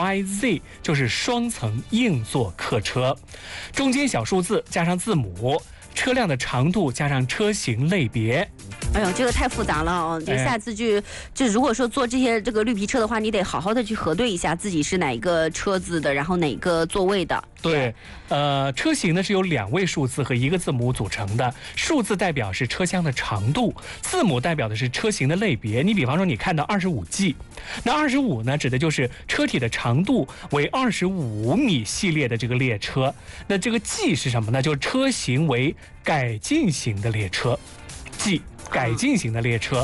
YZ 就是双层硬座客车，中间小数字加上字母，车辆的长度加上车型类别。 哎呦，这个太复杂了哦！这下次就如果说做这个绿皮车的话，你得好好的去核对一下自己是哪一个车子的，然后哪个座位的。 对，车型呢是由2位数字和1个字母组成的，数字代表是车厢的长度，字母代表的是车型的类别。你比方说你看到25G，那25呢指的就是车体的长度为25米系列的这个列车，那这个 G 是什么呢？就是车型为改进型的列车 ，G 改进型的列车。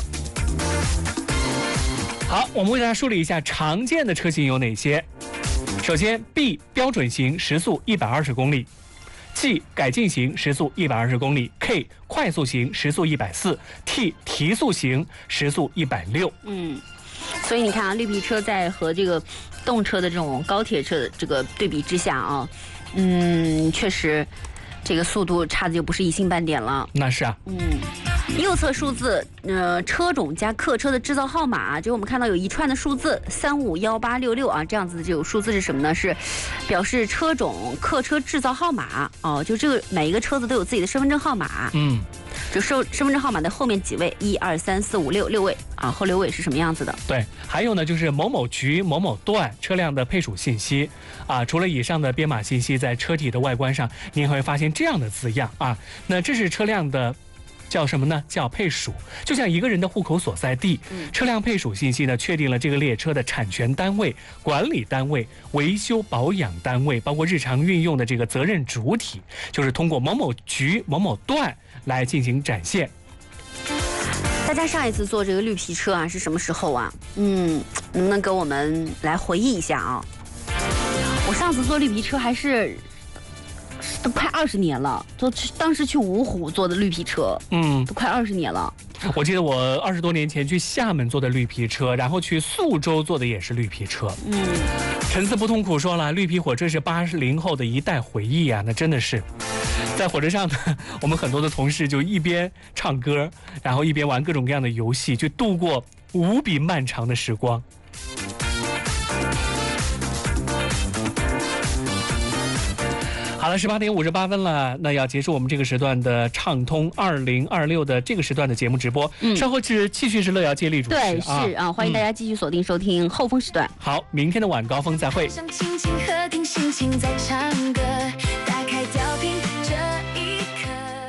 好，我们为大家梳理一下常见的车型有哪些。首先 ，B 标准型时速120公里 ，G 改进型时速120公里 ，K 快速型时速140，T 提速型时速160。 所以你看啊，绿皮车在和这个动车的这种高铁车的这个对比之下啊，确实这个速度差的就不是一星半点了。 那是啊。 右侧数字，车种加客车的制造号码，就我们看到有一串的数字351866啊，这样子的这种数字是什么呢？是表示车种、客车制造号码哦，就这个每一个车子都有自己的身份证号码。就身份证号码的后面几位，1、2、3、4、5、6位啊，后6位是什么样子的？ 对，还有呢，就是某某局某某段车辆的配属信息啊。除了以上的编码信息，在车体的外观上，您会发现这样的字样啊。那这是车辆的。叫什么呢？叫配属，就像一个人的户口所在地。车辆配属信息呢，确定了这个列车的产权单位、管理单位、维修保养单位，包括日常运用的这个责任主体，就是通过某某局某某段来进行展现。 大家上一次坐这个绿皮车啊是什么时候啊？能不能给我们来回忆一下啊？我上次坐绿皮车还是。都快20年了，当时去芜湖坐的绿皮车，都快20年了。 我记得我20多年前去厦门坐的绿皮车，然后去宿州坐的也是绿皮车。陈思不痛苦说了，绿皮火车是80后的一代回忆啊，那真的是。在火车上呢，我们很多的同事就一边唱歌，然后一边玩各种各样的游戏，去度过无比漫长的时光。好了，18点58分了，那要结束我们这个时段的畅通2026的这个时段的节目直播。稍后继续是乐瑶接力主持。 对，是啊，欢迎大家继续锁定收听后风时段。 好，明天的晚高峰再会。 心情和听心情在唱歌，打开调频这一刻。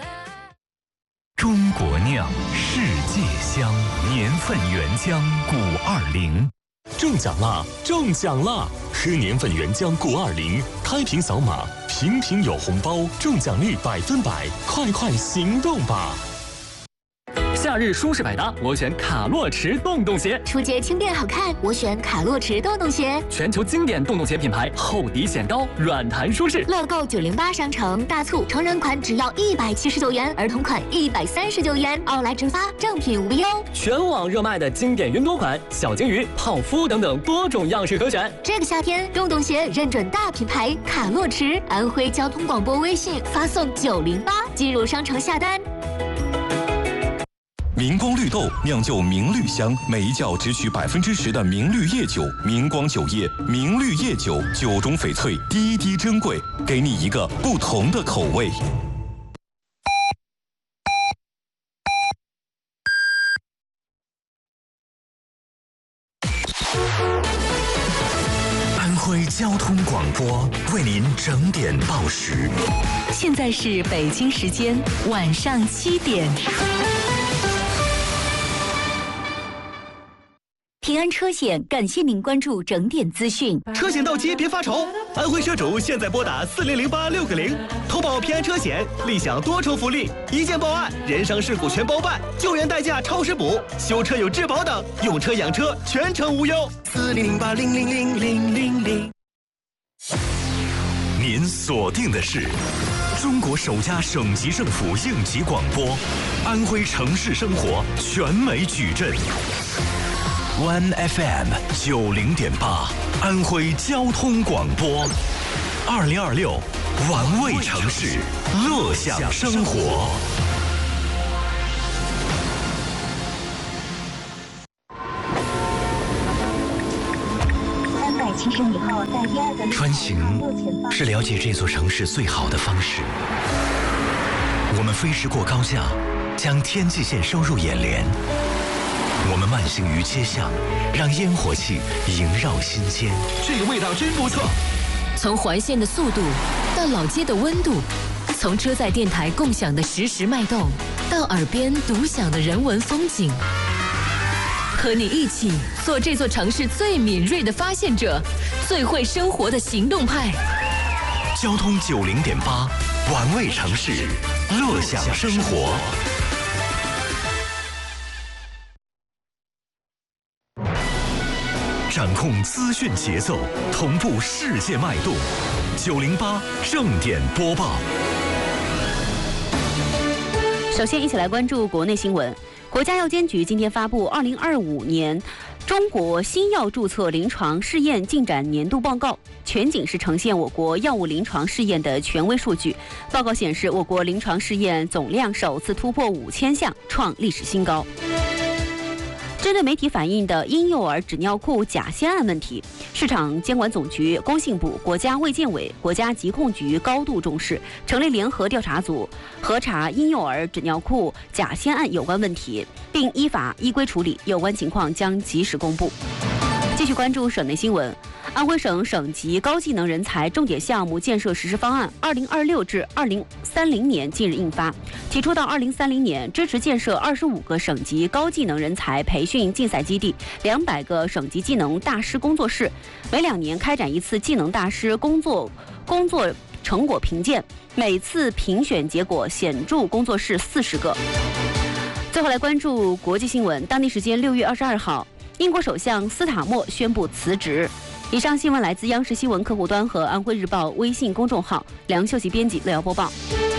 中国酿，世界香，年份原浆520。 中奖啦！中奖啦！喝年份原浆520，开瓶扫码，瓶瓶有红包，中奖率100%，快行动吧！ 夏日舒适百搭，我选卡洛驰洞洞鞋。 出街轻便好看，我选卡洛驰洞洞鞋。 全球经典洞洞鞋品牌，厚底显高，软弹舒适。 乐购908商城大促，成人款只要179元，儿童款139元，奥莱直发，正品无忧。 全网热卖的经典云朵款，小金鱼、泡芙等等多种样式可选。 这个夏天，洞洞鞋认准大品牌卡洛驰，安徽交通广播微信发送908，进入商城下单。 明光绿豆酿就明绿香，每一窖只取10%的明绿叶酒，明光酒业明绿叶酒，酒中翡翠，滴滴珍贵，给你一个不同的口味。 安徽交通广播为您整点报时。 现在是北京时间晚上7点。平安车险感谢您关注整点资讯。 车险到期别发愁，安徽车主现在拨打4008-660，投保平安车险，立享多重福利：一件报案，人伤事故全包办，救援代驾超时补，修车有质保等，用车养车全程无忧。4008-000-000。 您锁定的是中国首家省级政府应急广播，安徽城市生活全美矩阵。One FM 90.8，安徽交通广播，2026，玩味城市，乐享生活。 穿行是了解这座城市最好的方式。我们飞驰过高架，将天际线收入眼帘。我们慢行于街巷，让烟火气萦绕心间。 这个味道真不错。 从环线的速度到老街的温度，从车载电台共享的实时脉动，到耳边独享的人文风景。和你一起做这座城市最敏锐的发现者，最会生活的行动派。 交通90.8，玩味城市，乐享生活。掌控资讯节奏，同步世界脉动。908正点播报。 首先，一起来关注国内新闻。国家药监局今天发布2025年中国新药注册临床试验进展年度报告，全景是呈现我国药物临床试验的权威数据。报告显示，我国临床试验总量首次突破5000项，创历史新高。针对媒体反映的婴幼儿纸尿裤假仙案问题，市场监管总局、工信部、国家卫健委、国家疾控局高度重视，成立联合调查组，核查婴幼儿纸尿裤假仙案有关问题，并依法依规处理，有关情况将及时公布。继续关注省内新闻。安徽省省级高技能人才重点项目建设实施方案2026至2030年近日印发，提出到2030年支持建设25个省级高技能人才培训竞赛基地，200个省级技能大师工作室，每2年开展一次技能大师工作成果评鉴，每次评选结果显著工作室40个。最后来关注国际新闻。当地时间6月22号，英国首相斯塔默宣布辞职。以上新闻来自央视新闻客户端和安徽日报微信公众号，梁秀琪编辑，乐瑶播报。